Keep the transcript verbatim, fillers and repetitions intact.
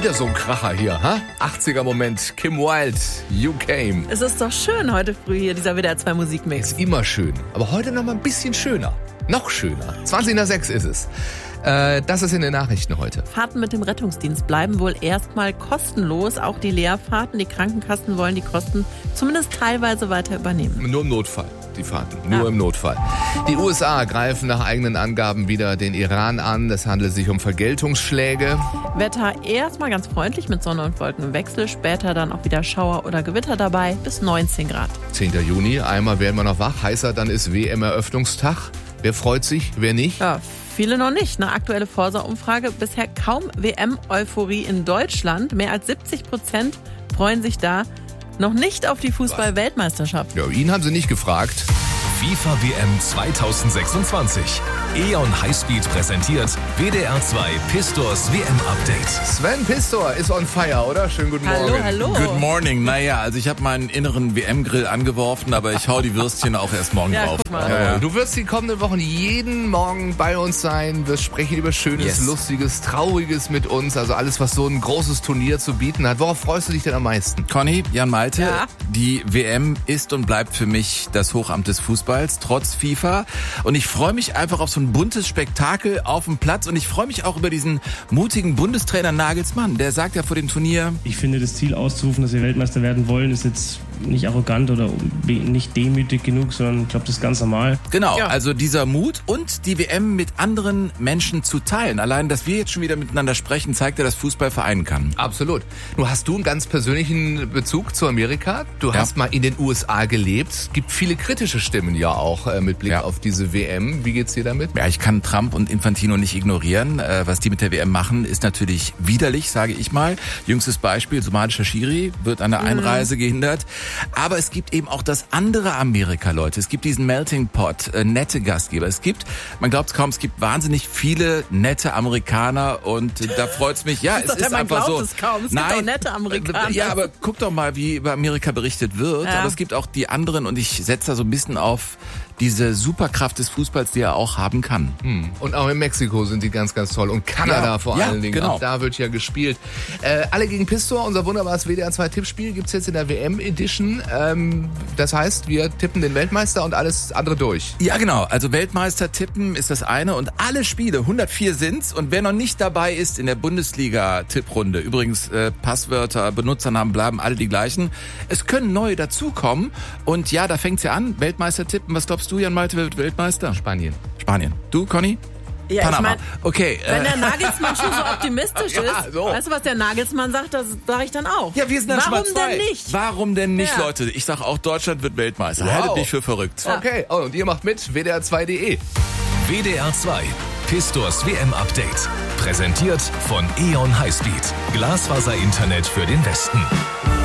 Wieder so ein Kracher hier, ha? achtziger-Moment, Kim Wilde, You Came. Es ist doch schön heute früh hier, dieser W D R zwei Musikmix. Ist immer schön, aber heute noch mal ein bisschen schöner. Noch schöner. zwanzig nach sechs ist es. Äh, das ist in den Nachrichten heute. Fahrten mit dem Rettungsdienst bleiben wohl erstmal kostenlos. Auch die Leerfahrten. Die Krankenkassen wollen die Kosten zumindest teilweise weiter übernehmen. Nur im Notfall, die Fahrten. Nur ja. im Notfall. Die U S A greifen nach eigenen Angaben wieder den Iran an. Es handelt sich um Vergeltungsschläge. Wetter erstmal ganz freundlich mit Sonne und Wolkenwechsel. Später dann auch wieder Schauer oder Gewitter dabei. Bis neunzehn Grad. zehnter Juni, einmal werden wir noch wach. Heißer, dann ist W M-Eröffnungstag. Wer freut sich, wer nicht? Ja, viele noch nicht. Eine aktuelle Forsa-Umfrage. Bisher kaum W M-Euphorie in Deutschland. Mehr als siebzig Prozent freuen sich da noch nicht auf die Fußball-Weltmeisterschaft. Ja, ihn haben sie nicht gefragt. FIFA W M zweitausendsechsundzwanzig. E O N Highspeed präsentiert W D R zwei Pistors W M-Update. Sven Pistor ist on fire, oder? Schönen guten Hallo, Morgen. hallo. Good morning. Naja, also ich habe meinen inneren W M-Grill angeworfen, aber ich hau die Würstchen auch erst morgen Ja, drauf. guck mal. Ja, ja. Du wirst die kommenden Wochen jeden Morgen bei uns sein, wirst sprechen über Schönes, Yes. Lustiges, Trauriges mit uns, also alles, was so ein großes Turnier zu bieten hat. Worauf freust du dich denn am meisten? Conny, Jan Malte, Ja. die W M ist und bleibt für mich das Hochamt des Fußballs, trotz FIFA. Und ich freue mich einfach auf so ein buntes Spektakel auf dem Platz. Und ich freue mich auch über diesen mutigen Bundestrainer Nagelsmann. Der sagt ja vor dem Turnier: Ich finde, das Ziel auszurufen, dass wir Weltmeister werden wollen, ist jetzt nicht arrogant oder nicht demütig genug, sondern ich glaube, das ist ganz normal. Genau, Ja. also dieser Mut und die W M mit anderen Menschen zu teilen. Allein, dass wir jetzt schon wieder miteinander sprechen, zeigt ja, dass Fußball vereinen kann. Absolut. Du hast du einen ganz persönlichen Bezug zu Amerika. Du Ja. hast mal in den U S A gelebt. Es gibt viele kritische Stimmen ja auch äh, mit Blick Ja. auf diese W M. Wie geht's dir damit? Ja, ich kann Trump und Infantino nicht ignorieren. Äh, was die mit der W M machen, ist natürlich widerlich, sage ich mal. Jüngstes Beispiel, somalischer Schiri wird an der Einreise gehindert. Aber es gibt eben auch das andere Amerika, Leute. Es gibt diesen Melting Pot, äh, nette Gastgeber. Es gibt, man glaubt es kaum, es gibt wahnsinnig viele nette Amerikaner und äh, da freut's mich. Ja, es Sagt er, ist man einfach glaubt so. es kaum. Es gibt auch nette Amerikaner. Ja, aber guck doch mal, wie über Amerika berichtet wird. Ja. Aber es gibt auch die anderen und ich setze da so ein bisschen auf diese Superkraft des Fußballs, die er auch haben kann. Hm. Und auch in Mexiko sind die ganz, ganz toll. Und Kanada Ja, vor ja, allen Dingen. genau. Auch da wird ja gespielt. Äh, alle gegen Pistor, unser wunderbares W D R zwei Tippspiel, gibt's jetzt in der W M-Edition. Ähm, das heißt, wir tippen den Weltmeister und alles andere durch. Ja, genau. Also Weltmeister tippen ist das eine und alle Spiele, hundertvier sind's. Und wer noch nicht dabei ist in der Bundesliga-Tipprunde, übrigens äh, Passwörter, Benutzernamen bleiben alle die gleichen. Es können neue dazukommen. Und ja, da fängt's ja an. Weltmeister tippen. Was glaubst du, Jan Malte, wer wird Weltmeister? Spanien. Spanien. Du, Conny? Ja, Panama. ich mein, Okay. wenn äh, der Nagelsmann schon so optimistisch Ja, ist, so. weißt du, was der Nagelsmann sagt, das sage ich dann auch. Ja, wir sind dann schon Warum mal zwei. denn nicht? Warum denn nicht, Ja. Leute? Ich sag auch, Deutschland wird Weltmeister. Wow. Haltet mich für verrückt. Okay, oh, und ihr macht mit, W D R zwei punkt de. W D R zwei Pistors W M-Update. Präsentiert von E O N Highspeed. Glasfaser-Internet für den Westen.